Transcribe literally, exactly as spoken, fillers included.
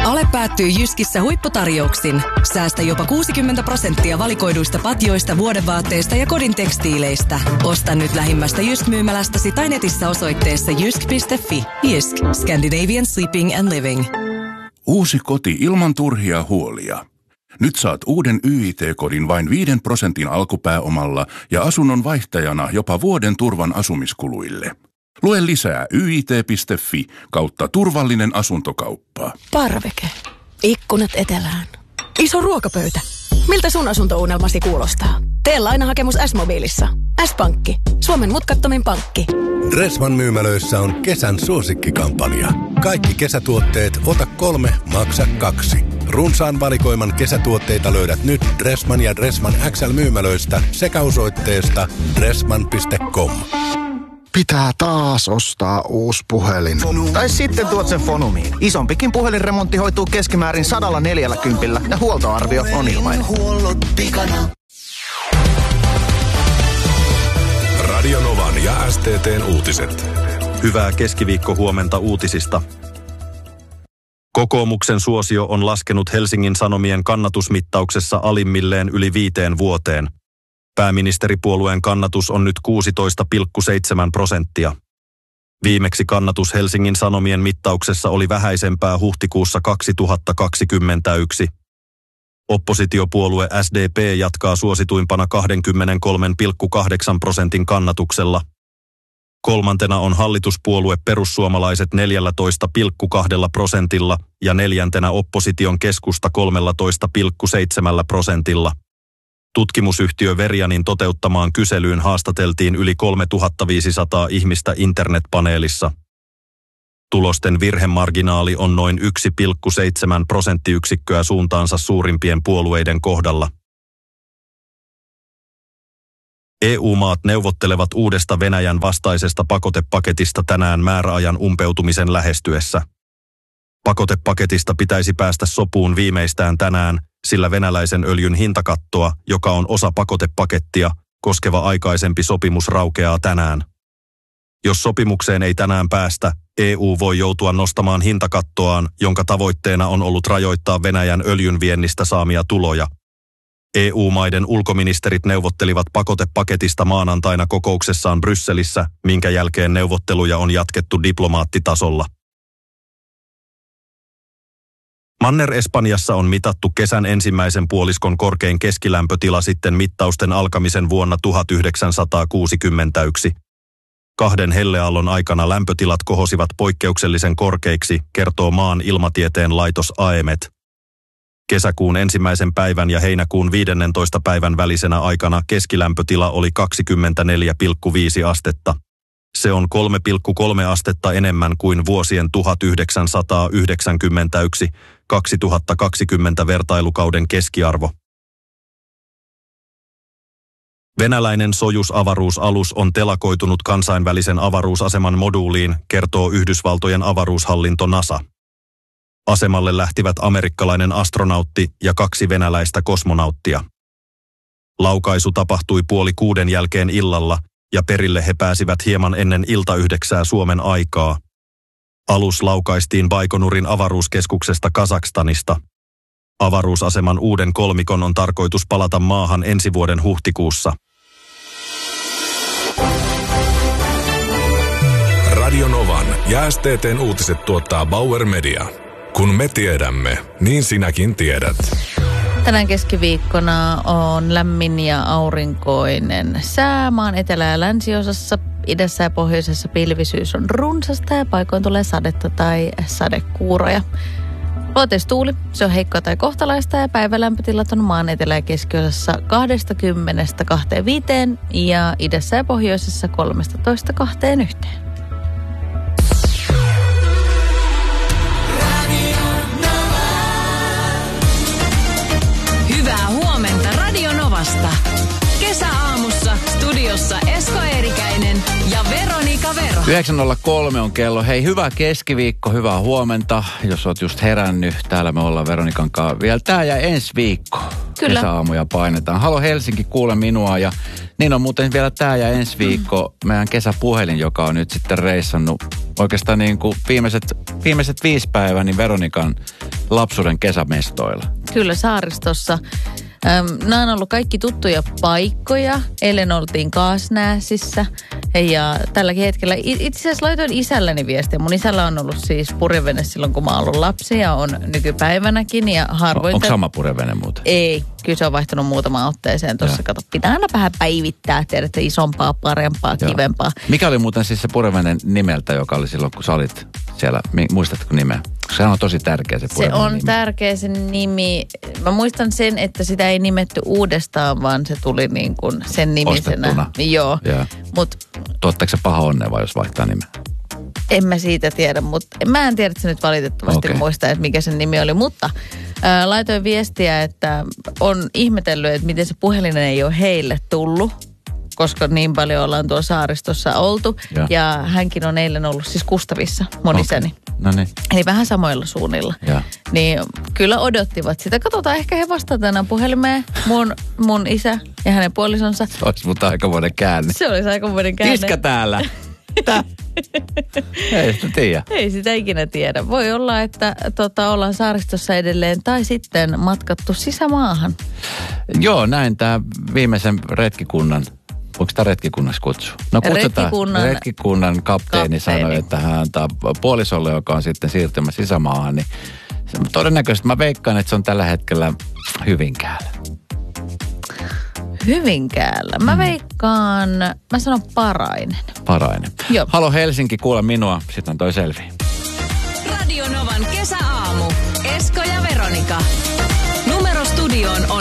Ale päättyy Jyskissä huipputarjouksin. Säästä jopa kuusikymmentä prosenttia valikoiduista patjoista, vuodevaatteista ja kodin tekstiileistä. Osta nyt lähimmästä Jysk-myymälästäsi tai netissä osoitteessa jysk piste fi. Jysk. Scandinavian Sleeping and Living. Uusi koti ilman turhia huolia. Nyt saat uuden Y I T-kodin vain viiden prosentin alkupääomalla ja asunnon vaihtajana jopa vuoden turvan asumiskuluille. Lue lisää y i t piste fi kautta turvallinen asuntokauppa. Parveke. Ikkunat etelään. Iso ruokapöytä. Miltä sun asuntounelmasi kuulostaa? Tee lainahakemus S-mobiilissa. S-pankki. Suomen mutkattomin pankki. Dressman myymälöissä on kesän suosikkikampanja. Kaikki kesätuotteet ota kolme, maksa kaksi. Runsaan valikoiman kesätuotteita löydät nyt Dressman ja Dressman X L-myymälöistä sekä osoitteesta dressman piste com. Pitää taas ostaa uusi puhelin. Tai sitten tuot sen Fonumiin. Isompikin puhelinremontti hoituu keskimäärin sadalla neljälläkympillä ja huoltoarvio on ilmainen. Radio Novan ja S T T:n uutiset. Hyvää keskiviikkohuomenta uutisista. Kokoomuksen suosio on laskenut Helsingin Sanomien kannatusmittauksessa alimmilleen yli viiteen vuoteen. Pääministeripuolueen kannatus on nyt kuusitoista pilkku seitsemän prosenttia. Viimeksi kannatus Helsingin Sanomien mittauksessa oli vähäisempää huhtikuussa kaksituhattakaksikymmentäyksi. Oppositiopuolue S D P jatkaa suosituimpana kaksikymmentäkolme pilkku kahdeksan prosentin kannatuksella. Kolmantena on hallituspuolue Perussuomalaiset neljätoista pilkku kaksi prosentilla ja neljäntenä opposition Keskusta kolmetoista pilkku seitsemän prosentilla. Tutkimusyhtiö Verianin toteuttamaan kyselyyn haastateltiin yli kolmetuhattaviisisataa ihmistä internetpaneelissa. Tulosten virhemarginaali on noin yksi pilkku seitsemän prosenttiyksikköä suuntaansa suurimpien puolueiden kohdalla. E U-maat neuvottelevat uudesta Venäjän vastaisesta pakotepaketista tänään määräajan umpeutumisen lähestyessä. Pakotepaketista pitäisi päästä sopuun viimeistään tänään, sillä venäläisen öljyn hintakattoa, joka on osa pakotepakettia, koskeva aikaisempi sopimus raukeaa tänään. Jos sopimukseen ei tänään päästä, E U voi joutua nostamaan hintakattoaan, jonka tavoitteena on ollut rajoittaa Venäjän öljyn viennistä saamia tuloja. E U-maiden ulkoministerit neuvottelivat pakotepaketista maanantaina kokouksessaan Brysselissä, minkä jälkeen neuvotteluja on jatkettu diplomaattitasolla. Manner-Espanjassa on mitattu kesän ensimmäisen puoliskon korkein keskilämpötila sitten mittausten alkamisen vuonna tuhatyhdeksänsataakuusikymmentäyksi. Kahden helleaallon aikana lämpötilat kohosivat poikkeuksellisen korkeiksi, kertoo maan ilmatieteen laitos A E M E T. Kesäkuun ensimmäisen päivän ja heinäkuun viidennentoista päivän välisenä aikana keskilämpötila oli kaksikymmentäneljä pilkku viisi astetta. Se on kolme pilkku kolme astetta enemmän kuin vuosien tuhatyhdeksänsataayhdeksänkymmentäyksi kaksituhattakaksikymmentä vertailukauden keskiarvo. Venäläinen Sojus-avaruusalus on telakoitunut kansainvälisen avaruusaseman moduuliin, kertoo Yhdysvaltojen avaruushallinto NASA. Asemalle lähtivät amerikkalainen astronautti ja kaksi venäläistä kosmonauttia. Laukaisu tapahtui puoli kuuden jälkeen illalla, ja perille he pääsivät hieman ennen iltayhdeksää Suomen aikaa. Alus laukaistiin Baikonurin avaruuskeskuksesta Kazakstanista. Avaruusaseman uuden kolmikon on tarkoitus palata maahan ensi vuoden huhtikuussa. Radio Novan ja S T T:n uutiset tuottaa Bauer Media. Kun me tiedämme, niin sinäkin tiedät. Tänään keskiviikkona on lämmin ja aurinkoinen sää maan etelä- ja länsiosassa. Idässä ja pohjoisessa pilvisyys on runsasta ja paikoin tulee sadetta tai sadekuuroja. Luoteistuuli, se on heikkoa tai kohtalaista ja päivälämpötilat on maan etelä- ja keskiosassa kaksikymmentä kaksikymmentäviisi ja idässä ja pohjoisessa kolmetoista kaksikymmentäyksi. Hyvää huomenta Radio Novasta. Kesäaamussa studiossa Esko Eerikäinen ja Veronika Vero. yhdeksän nolla kolme on kello. Hei, hyvää keskiviikko, hyvää huomenta. Jos oot just herännyt, täällä me ollaan Veronikan kanssa vielä tää ja ensi viikko. Kyllä. Kesäaamuja painetaan. Halo Helsinki, kuule minua. Ja niin on muuten vielä tää ja ensi viikko mm. meidän kesäpuhelin, joka on nyt sitten reissannut oikeastaan niin kuin viimeiset, viimeiset viisi päivää niin Veronikan lapsuuden kesämestoilla? Kyllä, saaristossa. Nämä on ollut kaikki tuttuja paikkoja. Eilen oltiin Kaasnääsissä ja tälläkin hetkellä itse asiassa laitoin isälläni viestiä. Mun isällä on ollut siis purjevene silloin, kun mä oon ollut lapsi ja on nykypäivänäkin. Ja harvoin... Onko sama purjevene muuten? Ei, kyllä se on vaihtunut muutamaan otteeseen tuossa. Kato, pitää aina vähän päivittää, tiedätte, isompaa, parempaa, Joo. kivempaa. Mikä oli muuten siis se purjevene nimeltä, joka oli silloin, kun sä olit siellä? Muistatko nimeä? Se on tosi tärkeä se purjevene Se on nimi. tärkeä se nimi. Mä muistan sen, että sitä ei nimetty uudestaan, vaan se tuli niin kuin sen nimisenä. Ostettuna. Joo. Yeah. Mut tuottaako se paha onnea vai jos vaihtaa nimeä? En mä siitä tiedä, mutta mä en tiedä, että se nyt valitettavasti okay. muista, että mikä sen nimi oli. Mutta ää, laitoin viestiä, että on ihmetellyt, että miten se puhelin ei ole heille tullut, koska niin paljon ollaan tuolla saaristossa oltu. Ja, ja hänkin on eilen ollut siis Kustavissa, moniseni. Okay. No niin. Eli vähän samoilla suunnilla. Ja. Niin kyllä odottivat sitä. Katsotaan, ehkä he vastaavat tänään puhelimeen, mun, mun isä ja hänen puolisonsa. Se olisi mutta aikamoinen käänne. Se olisi aikamoinen käänne. Iskä täällä. Tää. Ei sitä tiedä. Ei sitä ikinä tiedä. Voi olla, että tota, ollaan saaristossa edelleen tai sitten matkattu sisämaahan. Joo, näin tämä viimeisen retkikunnan. Onko tämä retkikunnas kutsu? No kutsutaan. Retkikunnan, retkikunnan kapteeni, kapteeni sanoi, että hän antaa puolisolle, joka on sitten siirtymässä sisämaahan. Niin todennäköisesti mä veikkaan, että se on tällä hetkellä Hyvinkäällä. Hyvinkäällä. Mä veikkaan, mä sanon Parainen. Parainen. Joo. Halo Helsinki, kuule minua. Sitten on toi selfie. Radio Novan kesäaamu. Esko ja Veronika. Numero studioon on